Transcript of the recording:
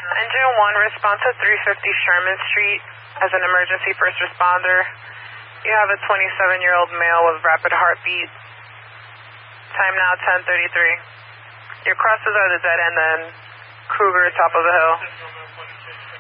Engine 1, respond to 350 Sherman Street as an emergency first responder. You have a 27-year-old male with rapid heartbeat. Time now 10:33. Your crosses are the dead end and Cougar, top of the hill.